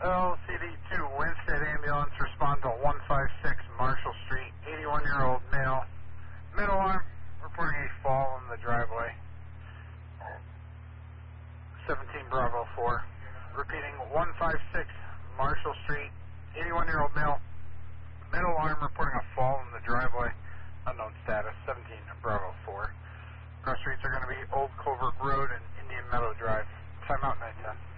LCD2, Winstead Ambulance, respond to 156 Marshall Street, 81-year-old male. Middle arm, reporting a fall in the driveway. 17 Bravo 4. Repeating, 156 Marshall Street, 81-year-old male. Middle arm, reporting a fall in the driveway. Unknown status, 17 Bravo 4. Cross streets are going to be Old Covert Road and Indian Meadow Drive. Timeout 910.